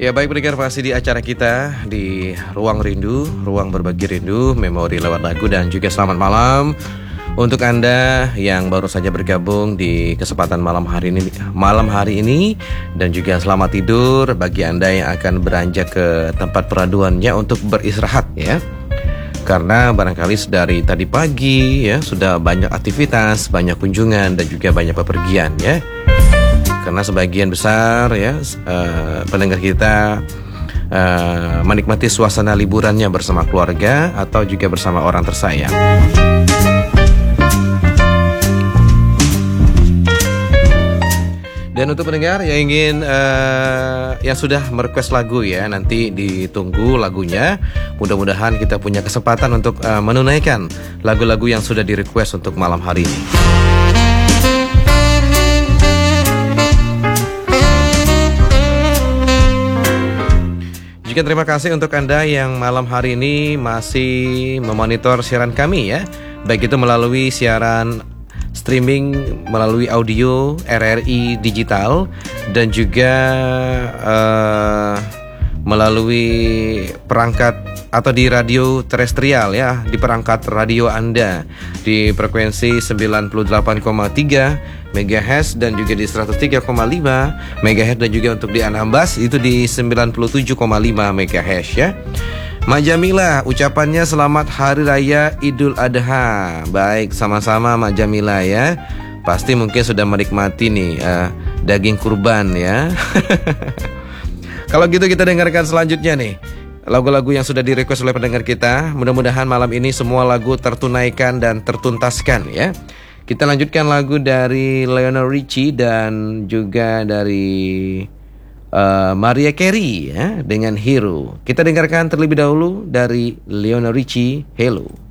Ya baik pendengar, masih di acara kita di Ruang Rindu, Ruang Berbagi Rindu, Memori lewat lagu, dan juga selamat malam untuk Anda yang baru saja bergabung di kesempatan malam hari ini, dan juga selamat tidur bagi Anda yang akan beranjak ke tempat peraduannya untuk beristirahat ya. Karena barangkali dari tadi pagi ya sudah banyak aktivitas, banyak kunjungan, dan juga banyak bepergian ya. Karena sebagian besar ya pendengar kita menikmati suasana liburannya bersama keluarga atau juga bersama orang tersayang. Dan untuk pendengar yang ingin yang sudah merequest lagu ya, nanti ditunggu lagunya. Mudah-mudahan kita punya kesempatan untuk menunaikan lagu-lagu yang sudah direquest untuk malam hari ini. Juga terima kasih untuk Anda yang malam hari ini masih memonitor siaran kami ya. Baik itu melalui siaran streaming, melalui audio RRI Digital, dan juga melalui perangkat atau di radio terestrial ya, di perangkat radio Anda di frekuensi 98,3 MHz dan juga di 103,5 MHz, dan juga untuk di Anambas itu di 97,5 MHz ya. Mak Jamila ucapannya selamat Hari Raya Idul Adha. Baik, sama-sama Mak Jamila ya. Pasti mungkin sudah menikmati nih daging kurban ya. Kalau gitu kita dengarkan selanjutnya nih lagu-lagu yang sudah direquest oleh pendengar kita. Mudah-mudahan malam ini semua lagu tertunaikan dan tertuntaskan ya. Kita lanjutkan lagu dari Lionel Richie dan juga dari Mariah Carey ya, dengan Hero. Kita dengarkan terlebih dahulu dari Lionel Richie, Hello.